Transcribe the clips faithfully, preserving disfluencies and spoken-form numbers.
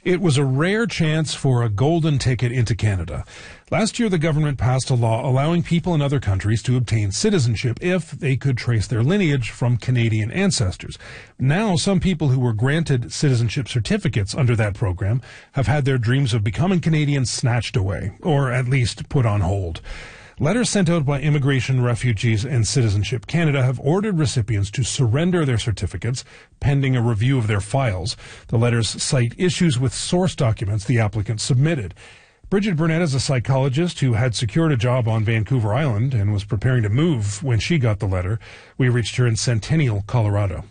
It was a rare chance for a golden ticket into Canada. Last year, the government passed a law allowing people in other countries to obtain citizenship if they could trace their lineage from Canadian ancestors. Now, some people who were granted citizenship certificates under that program have had their dreams of becoming Canadians snatched away, or at least put on hold. Letters sent out by Immigration, Refugees and Citizenship Canada have ordered recipients to surrender their certificates pending a review of their files. The letters cite issues with source documents the applicant submitted. Bridget Burnett is a psychologist who had secured a job on Vancouver Island and was preparing to move when she got the letter. We reached her in Centennial, Colorado.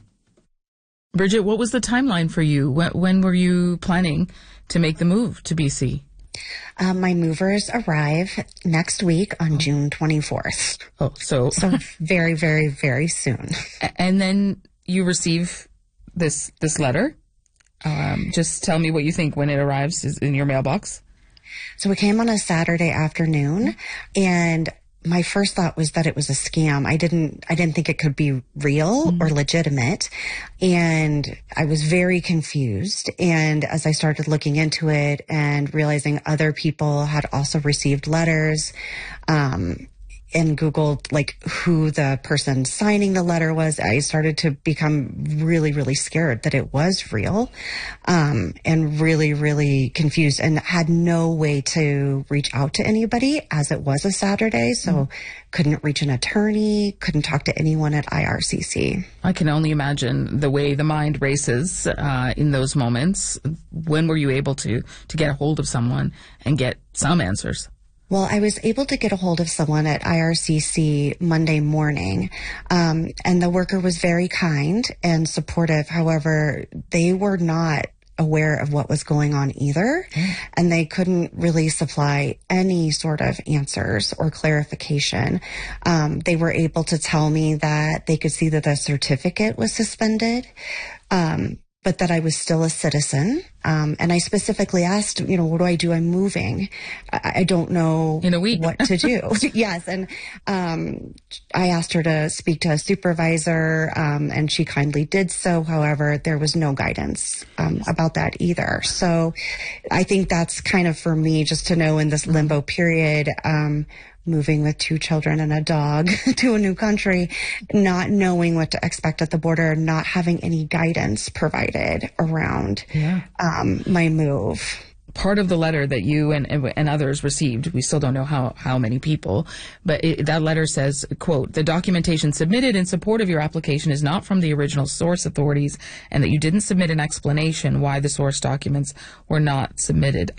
Bridget, what was the timeline for you? When, when were you planning to make the move to B C? Um, my movers arrive next week on June twenty-fourth. Oh, so so very, very, very soon. And then you receive this this letter. Um, just tell me what you think when it arrives in your mailbox. So it came on a Saturday afternoon, and my first thought was that it was a scam. I didn't, I didn't think it could be real mm-hmm. or legitimate. And I was very confused. And as I started looking into it and realizing other people had also received letters, um, and Googled like who the person signing the letter was, I started to become really, really scared that it was real, um, and really, really confused and had no way to reach out to anybody as it was a Saturday. So mm. couldn't reach an attorney, couldn't talk to anyone at I R C C. I can only imagine the way the mind races uh, in those moments. When were you able to, to get a hold of someone and get some answers? Well, I was able to get a hold of someone at I R C C Monday morning, um, and the worker was very kind and supportive. However, they were not aware of what was going on either, mm. and they couldn't really supply any sort of answers or clarification. Um, they were able to tell me that they could see that the certificate was suspended, um, but that I was still a citizen. Um, and I specifically asked, you know, what do I do? I'm moving. I, I don't know in a week what to do. Yes. And, um, I asked her to speak to a supervisor, um, and she kindly did so. However, there was no guidance, um, about that either. So I think that's kind of for me just to know in this limbo period, um, moving with two children and a dog to a new country, not knowing what to expect at the border, not having any guidance provided around yeah. um, my move. Part of the letter that you and, and others received, we still don't know how, how many people, but it, that letter says, quote, the documentation submitted in support of your application is not from the original source authorities and that you didn't submit an explanation why the source documents were not submitted.